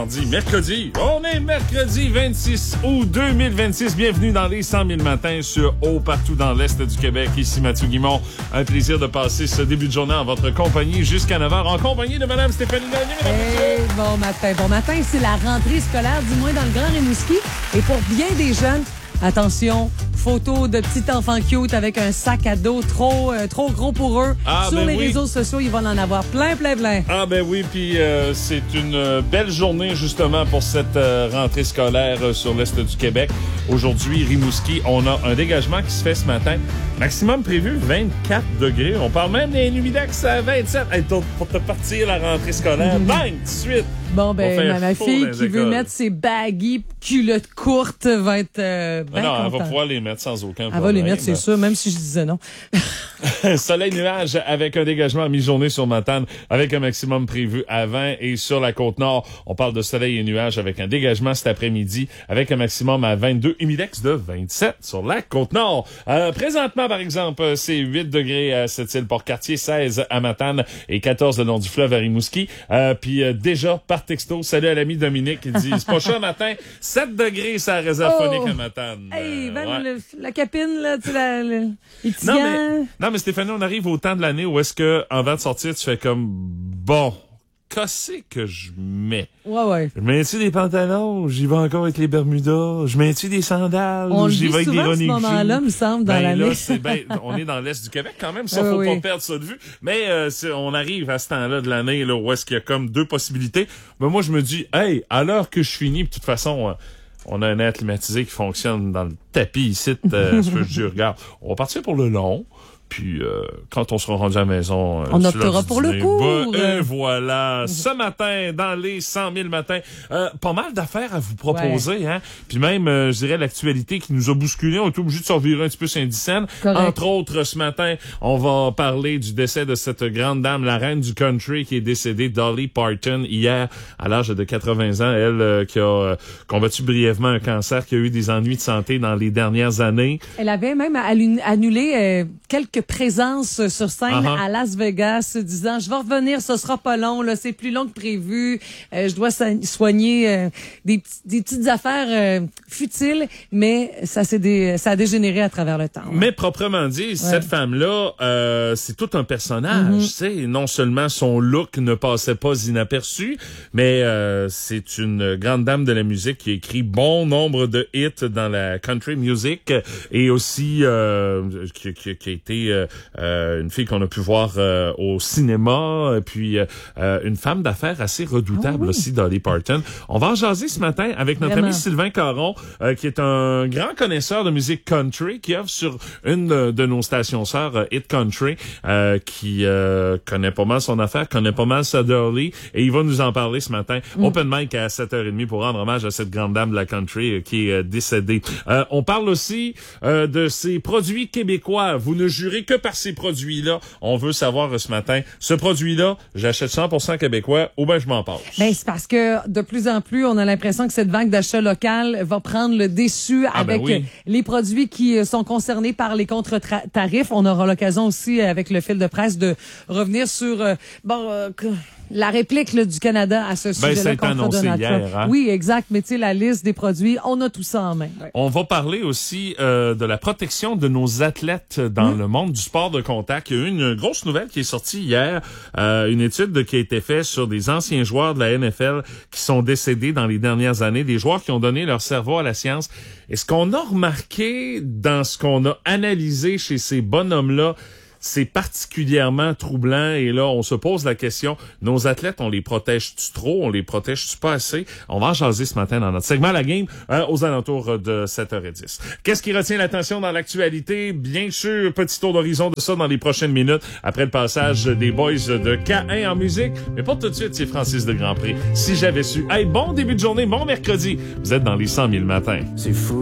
mardi, mercredi. On est mercredi 26 août 2026. Bienvenue dans les 100 000 matins sur Haut partout dans l'Est du Québec. Ici Mathieu Guimond. Un plaisir de passer ce début de journée en votre compagnie jusqu'à 9h en compagnie de Mme Stéphanie Gagné. Bon matin. Bon matin, c'est la rentrée scolaire, du moins dans le Grand Rimouski. Et pour bien des jeunes, attention, photos de petits enfants cute avec un sac à dos trop gros pour eux. Sur les réseaux sociaux, ils vont en avoir plein. Ah ben oui, puis c'est une belle journée justement pour cette rentrée scolaire sur l'Est du Québec. Aujourd'hui, Rimouski, on a un dégagement qui se fait ce matin. Maximum prévu, 24 degrés. On parle même des Numidex à 27. Hey, pour te partir la rentrée scolaire, bang, tout de suite. Bon, ben, ma fille qui veut mettre ses baggy culottes courtes va être bien non, contente. elle va pouvoir les mettre sans aucun problème. Elle va les mettre, c'est sûr, même si je disais non. Soleil-nuage avec un dégagement à mi-journée sur Matane avec un maximum prévu à 20. Et sur la Côte-Nord, on parle de soleil et nuages avec un dégagement cet après-midi avec un maximum à 22. Humidex de 27 sur la Côte-Nord. Présentement, par exemple, c'est 8 degrés à Sept-Îles-Port-Cartier, 16 à Matane et 14 le long du fleuve à Rimouski. Puis déjà, par texto, salut à l'ami Dominique qui dit, c'est pas chaud matin, 7 degrés ça réserve phonique à Matane. Hey, ouais. la capine, là, tu sais, Non, mais Stéphanie, on arrive au temps de l'année où est-ce que, avant de sortir, tu fais comme, bon, qu'est-ce que je mets? Ouais. Je mets-tu des pantalons? J'y vais encore avec les Bermudas? Je mets-tu des sandales? On J'y vais avec des running shoes? ce moment-là, me semble, dans l'année. Là, on est dans l'Est du Québec quand même, ça, faut pas perdre ça de vue. Mais on arrive à ce temps-là de l'année là, où est-ce qu'il y a comme deux possibilités. Mais moi, je me dis, hey, à l'heure que je finis, de toute façon... on a un air climatisé qui fonctionne dans le tapis ici. Je dis, regarde, on va partir pour le long. Puis, quand on sera rendu à la maison... on optera pour le cours. Et voilà. Ce matin, dans les 100 000 matins, pas mal d'affaires à vous proposer. Hein? Puis même, je dirais, l'actualité qui nous a bousculé. On est obligé de se revirer un petit peu Saint-Dicenne. Entre autres, ce matin, on va parler du décès de cette grande dame, la reine du country, qui est décédée, Dolly Parton, hier, à l'âge de 80 ans. Elle qui a combattu brièvement un cancer, qui a eu des ennuis de santé dans les dernières années. Elle avait même annulé quelques présences sur scène à Las Vegas, disant, je vais revenir, ce sera pas long, là, c'est plus long que prévu, je dois soigner des petites affaires futiles, mais ça a dégénéré à travers le temps. Mais proprement dit, cette femme-là, c'est tout un personnage, tu sais, non seulement son look ne passait pas inaperçu, mais c'est une grande dame de la musique qui a écrit bon nombre de hits dans la country music et aussi qui a été une fille qu'on a pu voir au cinéma, puis une femme d'affaires assez redoutable aussi, Dolly Parton. On va en jaser ce matin avec notre ami Sylvain Caron, qui est un grand connaisseur de musique country, qui œuvre sur une de nos stations sœurs, Hit Country, qui connaît pas mal son affaire, connaît pas mal sa Dolly, et il va nous en parler ce matin. Open mic à 7h30 pour rendre hommage à cette grande dame de la country qui est décédée. On parle aussi de ces produits québécois. Vous ne jurez que par ces produits-là. On veut savoir ce matin, ce produit-là, j'achète 100% québécois ou ben je m'en passe. Ben, c'est parce que de plus en plus, on a l'impression que cette vague d'achat local va prendre le dessus avec les produits qui sont concernés par les contre-tarifs. On aura l'occasion aussi, avec le fil de presse, de revenir sur la réplique là, du Canada à ce sujet-là contre Donald Trump. Hein? Oui, exact. Mais tu sais, la liste des produits, on a tout ça en main. Ouais. On va parler aussi de la protection de nos athlètes dans le monde du sport de contact. Il y a eu une grosse nouvelle qui est sortie hier. Une étude qui a été faite sur des anciens joueurs de la NFL qui sont décédés dans les dernières années, des joueurs qui ont donné leur cerveau à la science. Et ce qu'on a remarqué dans ce qu'on a analysé chez ces bonhommes-là, c'est particulièrement troublant et là, on se pose la question, nos athlètes, on les protège-tu trop? On les protège-tu pas assez? On va en jaser ce matin dans notre segment La Game aux alentours de 7h10. Qu'est-ce qui retient l'attention dans l'actualité? Bien sûr, petit tour d'horizon de ça dans les prochaines minutes après le passage des boys de K1 en musique. Mais pas tout de suite, c'est Francis de Grandpré. Si j'avais su. Hey, bon début de journée, bon mercredi. Vous êtes dans les 100 000 matins. C'est fou.